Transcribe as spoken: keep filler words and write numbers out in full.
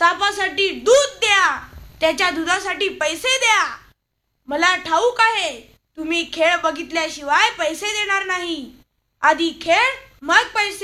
सापासाठी दूध द्या, त्याच्या दुधासाठी पैसे द्या. मला ठाऊक आहे तुम्ही खेळ बघितल्याशिवाय पैसे देणार नाही. आधी खेळ मग पैसे.